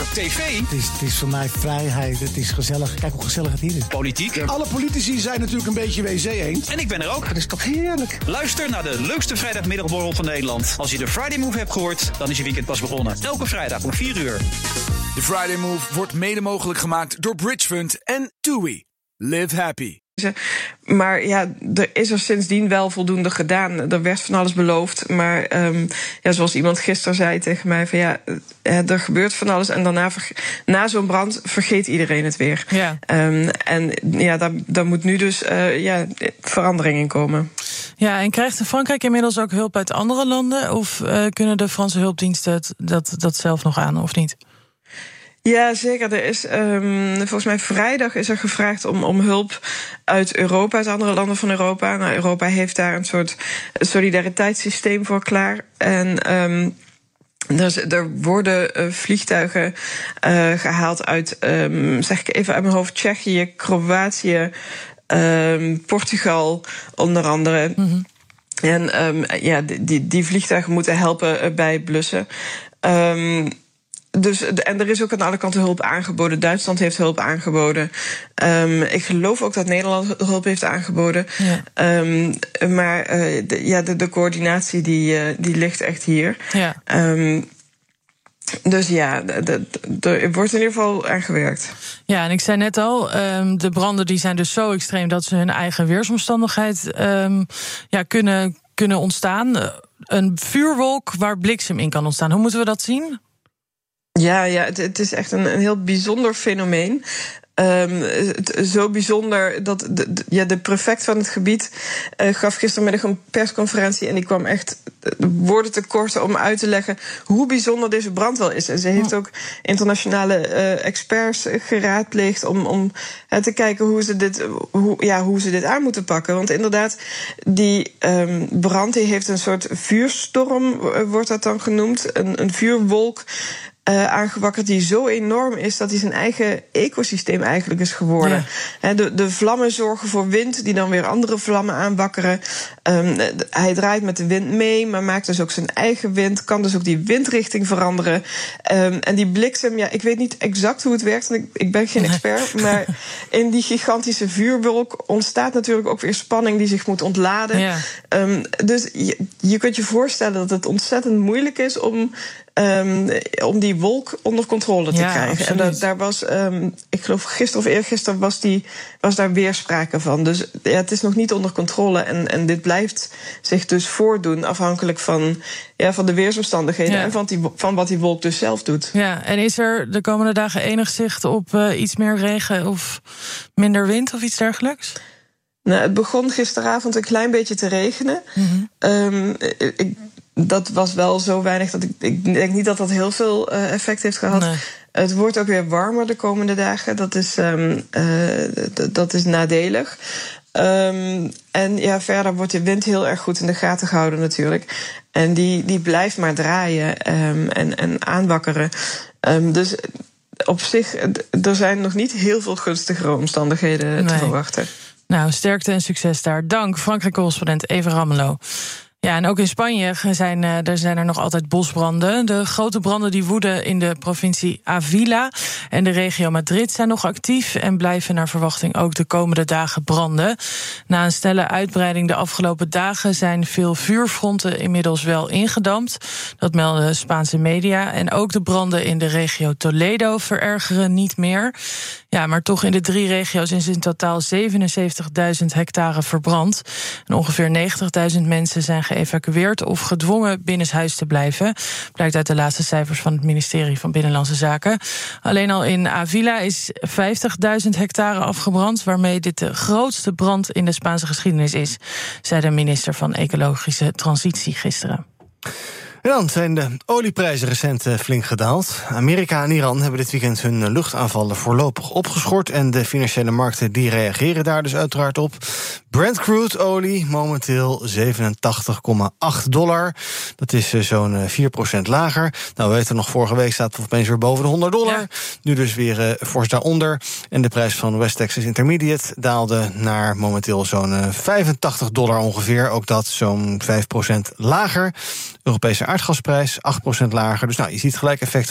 tv. Het is voor mij vrijheid, het is gezellig. Kijk hoe gezellig het hier is. Politiek. Alle politici zijn natuurlijk een beetje wc-eend. En ik ben er ook. Dat is toch heerlijk. Luister naar de leukste vrijdagmiddagborrel van Nederland. Als je de Friday Move hebt gehoord, dan is je weekend pas begonnen. Elke vrijdag om 4 uur. De Friday Move wordt mede mogelijk gemaakt door Bridgefund en TUI. Live happy. Maar ja, er is er sindsdien wel voldoende gedaan. Er werd van alles beloofd. Maar zoals iemand gisteren zei tegen mij, van er gebeurt van alles. En daarna, na zo'n brand, vergeet iedereen het weer. Ja. Daar moet nu dus verandering in komen. Ja, en krijgt Frankrijk inmiddels ook hulp uit andere landen? Of kunnen de Franse hulpdiensten dat zelf nog aan, of niet? Ja, zeker. Er is volgens mij vrijdag is er gevraagd om hulp uit Europa, uit andere landen van Europa. Nou, Europa heeft daar een soort solidariteitssysteem voor klaar. En er worden vliegtuigen gehaald uit, zeg ik even uit mijn hoofd, Tsjechië, Kroatië, Portugal onder andere. Mm-hmm. En die vliegtuigen moeten helpen bij blussen. En er is ook aan alle kanten hulp aangeboden. Duitsland heeft hulp aangeboden. Ik geloof ook dat Nederland hulp heeft aangeboden. Ja. Maar de coördinatie die ligt echt hier. Ja. Dus ja, er wordt in ieder geval aan gewerkt. Ja, en ik zei net al, de branden die zijn dus zo extreem dat ze hun eigen weersomstandigheid kunnen ontstaan. Een vuurwolk waar bliksem in kan ontstaan. Hoe moeten we dat zien? Ja, het is echt een heel bijzonder fenomeen. Zo bijzonder dat de prefect van het gebied gaf gistermiddag een persconferentie en die kwam echt woorden tekort om uit te leggen hoe bijzonder deze brand wel is. En ze heeft ook internationale experts geraadpleegd om te kijken hoe ze dit aan moeten pakken. Want inderdaad, die brand die heeft een soort vuurstorm, wordt dat dan genoemd, een vuurwolk aangewakkerd die zo enorm is dat hij zijn eigen ecosysteem eigenlijk is geworden. Ja. De vlammen zorgen voor wind die dan weer andere vlammen aanwakkeren. Hij draait met de wind mee, maar maakt dus ook zijn eigen wind, kan dus ook die windrichting veranderen. En die bliksem, ik weet niet exact hoe het werkt, en ik ben geen expert, maar in die gigantische vuurwolk ontstaat natuurlijk ook weer spanning die zich moet ontladen. Ja. Dus je kunt je voorstellen dat het ontzettend moeilijk is om die wolk onder controle te krijgen. Absoluut. En daar was, ik geloof gisteren of eergisteren was daar weer sprake van. Dus het is nog niet onder controle. En dit blijft zich dus voordoen afhankelijk van de weersomstandigheden en van wat die wolk dus zelf doet. Ja, en is er de komende dagen enig zicht op iets meer regen of minder wind of iets dergelijks? Nou, het begon gisteravond een klein beetje te regenen. Mm-hmm. Dat was wel zo weinig dat ik denk niet dat dat heel veel effect heeft gehad. Nee. Het wordt ook weer warmer de komende dagen. Dat is nadelig. En verder wordt de wind heel erg goed in de gaten gehouden natuurlijk. En die blijft maar draaien en aanwakkeren. Dus op zich, er zijn nog niet heel veel gunstigere omstandigheden te verwachten. Nou, sterkte en succes daar. Dank, Frankrijk-correspondent Eva Rammelo. Ja, en ook in Spanje zijn er nog altijd bosbranden. De grote branden die woeden in de provincie Ávila en de regio Madrid zijn nog actief en blijven naar verwachting ook de komende dagen branden. Na een snelle uitbreiding de afgelopen dagen zijn veel vuurfronten inmiddels wel ingedampt. Dat melden Spaanse media. En ook de branden in de regio Toledo verergeren niet meer. Ja, maar toch in de 3 regio's is in totaal 77.000 hectare verbrand. En ongeveer 90.000 mensen zijn geëvacueerd of gedwongen binnenshuis te blijven. Blijkt uit de laatste cijfers van het ministerie van Binnenlandse Zaken. Alleen al in Ávila is 50.000 hectare afgebrand, waarmee dit de grootste brand in de Spaanse geschiedenis is, zei de minister van Ecologische Transitie gisteren. En dan zijn de olieprijzen recent flink gedaald. Amerika en Iran hebben dit weekend hun luchtaanvallen voorlopig opgeschort en de financiële markten die reageren daar dus uiteraard op. Brent crude olie momenteel $87,8. Dat is zo'n 4% lager. Nou, we weten nog, vorige week staat het opeens weer boven de $100. Ja. Nu dus weer fors daaronder. En de prijs van West Texas Intermediate daalde naar momenteel zo'n $85 ongeveer. Ook dat zo'n 5% lager. Europese aardgasprijs 8% lager. Dus je ziet gelijk effect